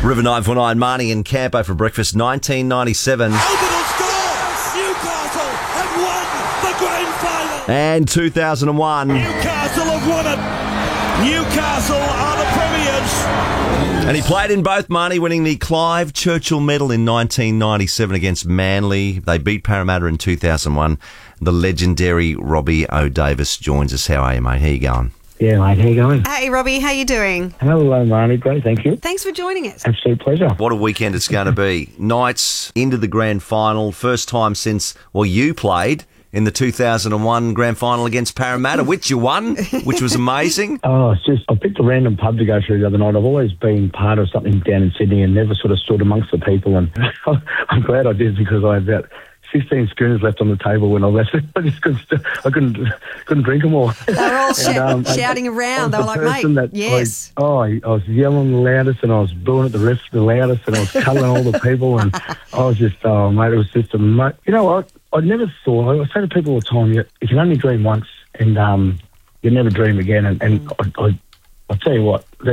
River 949, Marnie and Campo for breakfast, 1997. Orbital score! Newcastle have won the grand final! And 2001. Newcastle have won it! Newcastle are the premiers! And he played in both, Marnie, winning the Clive Churchill Medal in 1997 against Manly. They beat Parramatta in 2001. The legendary Robbie O'Davis joins us. How are you, mate? How you going? Yeah, mate, how you going? Hey, Robbie, how you doing? Hello, Marnie. Great, thank you. Thanks for joining us. Absolute pleasure. What a weekend it's going to be. Knights into the grand final. First time since, well, you played in the 2001 grand final against Parramatta, which you won, which was amazing. Oh, it's just, I picked a random pub to go through the other night. I've always been part of something down in Sydney and never sort of stood amongst the people. And I'm glad I did, because I had about 15 schooners left on the table when I left. I just couldn't drink them all. They were all shouting around. They were like, mate, yes. I was yelling the loudest, and I was booing at the ref the loudest, and I was cuddling all the people, and I was just, oh, mate, it was just a... You know what? I never thought... I say to people all the time, you can only dream once, and you never dream again. And I'll tell you what,